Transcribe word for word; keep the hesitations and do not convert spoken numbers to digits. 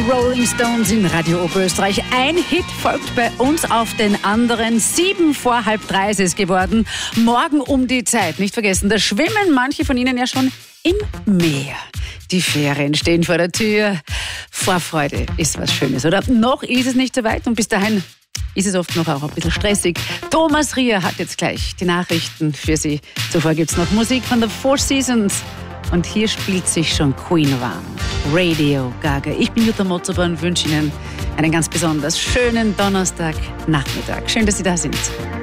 Rolling Stones in Radio Oberösterreich. Ein Hit folgt bei uns auf den anderen. Sieben vor halb drei ist es geworden. Morgen um die Zeit. Nicht vergessen, da schwimmen manche von Ihnen ja schon im Meer. Die Ferien stehen vor der Tür. Vorfreude ist was Schönes, oder? Noch ist es nicht so weit und bis dahin ist es oft noch auch ein bisschen stressig. Thomas Rier hat jetzt gleich die Nachrichten für Sie. Zuvor gibt es noch Musik von The Four Seasons. Und hier spielt sich schon Queen warm. Radio Gaga. Ich bin Jutta Motzober und wünsche Ihnen einen ganz besonders schönen Donnerstagnachmittag. Schön, dass Sie da sind.